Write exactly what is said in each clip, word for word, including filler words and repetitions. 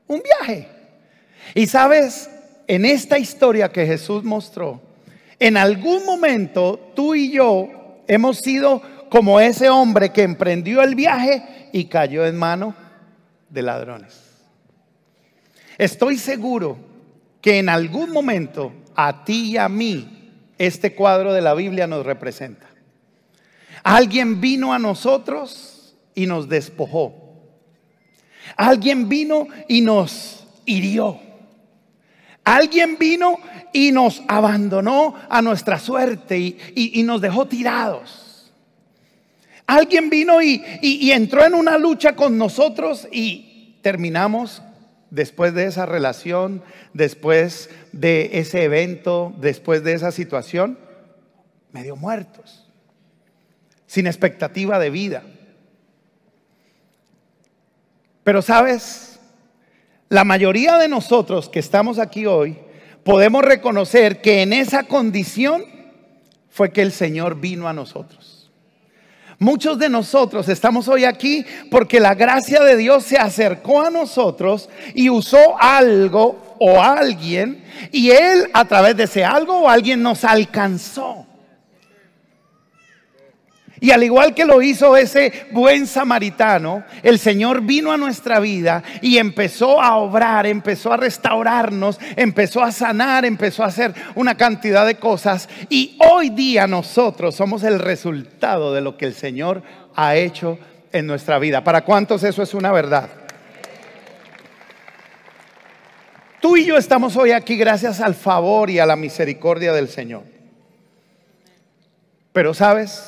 un viaje. Y sabes, en esta historia que Jesús mostró, en algún momento tú y yo hemos sido como ese hombre que emprendió el viaje y cayó en manos de ladrones. Estoy seguro que en algún momento a ti y a mí este cuadro de la Biblia nos representa. Alguien vino a nosotros y nos despojó. Alguien vino y nos hirió. Alguien vino y nos abandonó a nuestra suerte y, y, y nos dejó tirados. Alguien vino y, y, y entró en una lucha con nosotros y terminamos después de esa relación, después de ese evento, después de esa situación, medio muertos, sin expectativa de vida. Pero sabes, la mayoría de nosotros que estamos aquí hoy podemos reconocer que en esa condición fue que el Señor vino a nosotros. Muchos de nosotros estamos hoy aquí porque la gracia de Dios se acercó a nosotros y usó algo o alguien, y Él a través de ese algo o alguien nos alcanzó. Y al igual que lo hizo ese buen samaritano, el Señor vino a nuestra vida y empezó a obrar, empezó a restaurarnos, empezó a sanar, empezó a hacer una cantidad de cosas. Y hoy día nosotros somos el resultado de lo que el Señor ha hecho en nuestra vida. ¿Para cuántos eso es una verdad? Tú y yo estamos hoy aquí gracias al favor y a la misericordia del Señor. Pero ¿sabes?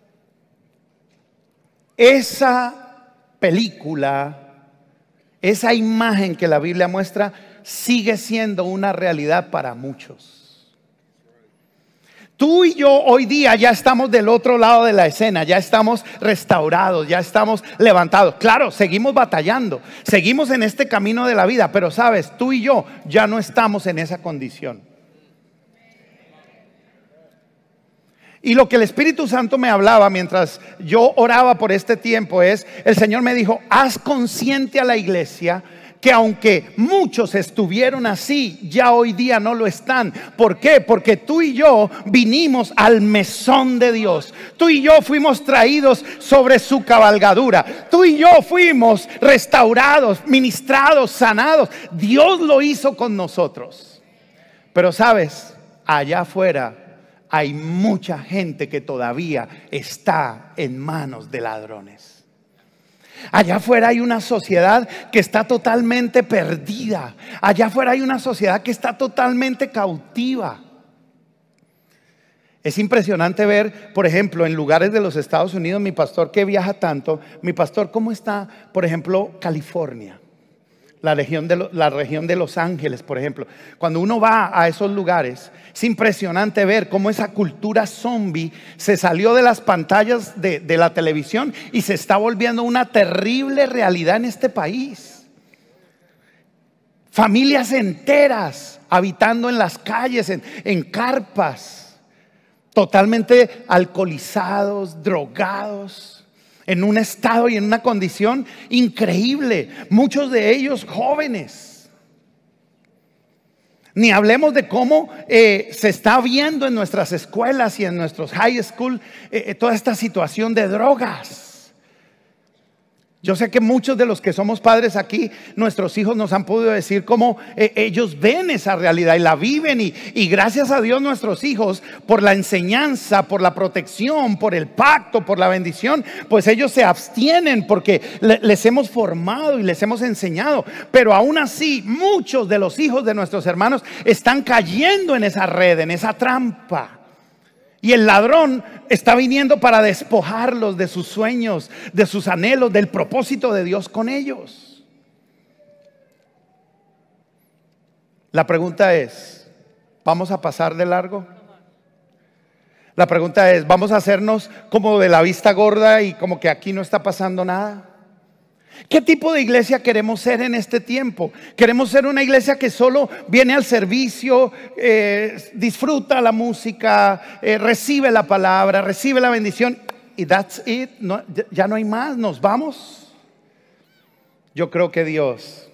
Esa película, esa imagen que la Biblia muestra, sigue siendo una realidad para muchos. Tú y yo hoy día ya estamos del otro lado de la escena, ya estamos restaurados, ya estamos levantados. Claro, seguimos batallando, seguimos en este camino de la vida, pero sabes, tú y yo ya no estamos en esa condición. Y lo que el Espíritu Santo me hablaba mientras yo oraba por este tiempo es, el Señor me dijo, haz consciente a la iglesia que aunque muchos estuvieron así, ya hoy día no lo están. ¿Por qué? Porque tú y yo vinimos al mesón de Dios. Tú y yo fuimos traídos sobre su cabalgadura. Tú y yo fuimos restaurados, ministrados, sanados. Dios lo hizo con nosotros. Pero sabes, allá afuera hay mucha gente que todavía está en manos de ladrones. Allá afuera hay una sociedad que está totalmente perdida. Allá afuera hay una sociedad que está totalmente cautiva. Es impresionante ver, por ejemplo, en lugares de los Estados Unidos, mi pastor que viaja tanto, mi pastor, ¿cómo está, por ejemplo, California? La región, de lo, la región de Los Ángeles, por ejemplo. Cuando uno va a esos lugares, es impresionante ver cómo esa cultura zombie se salió de las pantallas de, de la televisión y se está volviendo una terrible realidad en este país. Familias enteras habitando en las calles, en, en carpas, totalmente alcoholizados, drogados, en un estado y en una condición increíble. Muchos de ellos jóvenes. Ni hablemos de cómo eh, se está viendo en nuestras escuelas y en nuestros high school eh, toda esta situación de drogas. Yo sé que muchos de los que somos padres aquí, nuestros hijos nos han podido decir cómo eh, ellos ven esa realidad y la viven, y, y gracias a Dios nuestros hijos, por la enseñanza, por la protección, por el pacto, por la bendición, pues ellos se abstienen porque le, les hemos formado y les hemos enseñado. Pero aún así muchos de los hijos de nuestros hermanos están cayendo en esa red, en esa trampa. Y el ladrón está viniendo para despojarlos de sus sueños, de sus anhelos, del propósito de Dios con ellos. La pregunta es, ¿vamos a pasar de largo? La pregunta es, ¿vamos a hacernos como de la vista gorda y como que aquí no está pasando nada? ¿Qué tipo de iglesia queremos ser en este tiempo? ¿Queremos ser una iglesia que solo viene al servicio, eh, disfruta la música, eh, recibe la palabra, recibe la bendición y that's it? No, ya no hay más, nos vamos. Yo creo que Dios